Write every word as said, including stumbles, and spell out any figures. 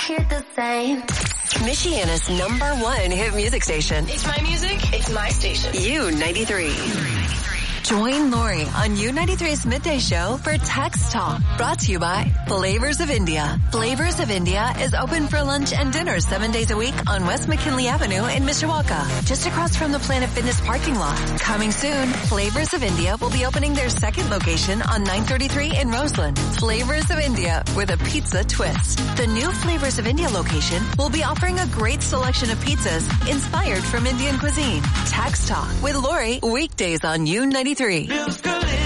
hear the same. Michiana's number one hit music station. It's my music. It's my station. U ninety-three. Join Lori on U ninety-three's Midday Show for Text Talk. Brought to you by Flavors of India. Flavors of India is open for lunch and dinner seven days a week on West McKinley Avenue in Mishawaka, just across from the Planet Fitness parking lot. Coming soon, Flavors of India will be opening their second location on nine thirty-three in Roseland. Flavors of India with a pizza twist. The new Flavors of India location will be offering a great selection of pizzas inspired from Indian cuisine. Text Talk with Lori, weekdays on U ninety-three. Feels good.